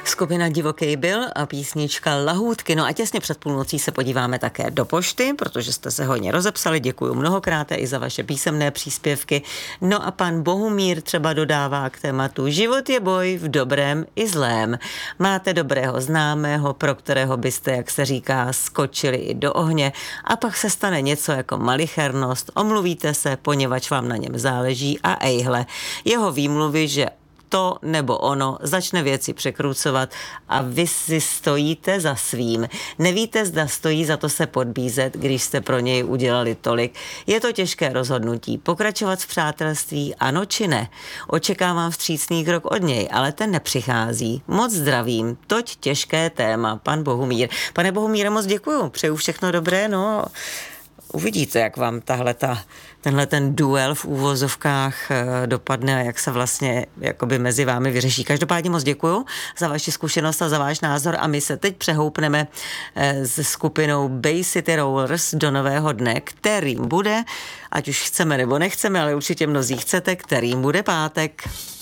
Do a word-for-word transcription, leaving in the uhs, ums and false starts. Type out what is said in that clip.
Skupina Divokej byl a písnička Lahůdky. No a těsně před půlnocí se podíváme také do pošty, protože jste se hodně rozepsali. Děkuji mnohokrát i za vaše písemné příspěvky. No a pan Bohumír třeba dodává k tématu: život je boj v dobrém i zlém. Máte dobrého známého, pro kterého byste, jak se říká, skočili i do ohně, a pak se stane něco jako malichernost, omluvíte se, poněvadž vám na něm záleží, a ejhle, jeho výmluvy, že to nebo ono začne věci překrucovat a vy si stojíte za svým. Nevíte, zda stojí za to se podbízet, když jste pro něj udělali tolik. Je to těžké rozhodnutí. Pokračovat v přátelství, ano či ne? Očekávám vstřícný krok od něj, ale ten nepřichází. Moc zdravím. Toť těžké téma, pan Bohumír. Pane Bohumíre, moc děkuju. Přeju všechno dobré, no. Uvidíte, jak vám tahleta, tenhle ten duel v úvozovkách dopadne a jak se vlastně jakoby mezi vámi vyřeší. Každopádně moc děkuju za vaši zkušenost a za váš názor a my se teď přehoupneme s skupinou Bay City Rollers do nového dne, kterým bude, ať už chceme nebo nechceme, ale určitě mnozí chcete, kterým bude pátek.